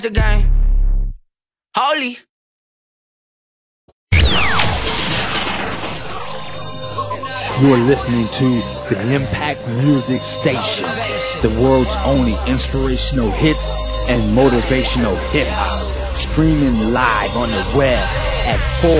the game. Holy. You're listening to the Impact Music Station, the world's only inspirational hits and motivational hip-hop, streaming live on the web at 4